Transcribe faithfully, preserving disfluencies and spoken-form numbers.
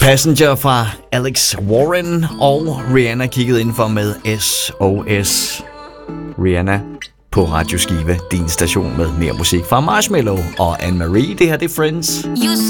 Passenger fra Alex Warren og Rihanna kiggede indenfor med S O S. Rihanna på Radio Skive, din station med mere musik fra Marshmello og Anne-Marie. Det her det er Friends. You